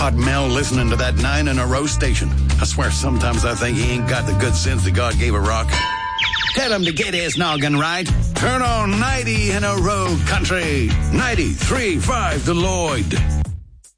caught Mel listening to that 9 in a row station. I swear sometimes I think he ain't got the good sense that God gave a rock. Tell him to get his noggin right. Turn on 90 in a row country. 93.5 The Lloyd.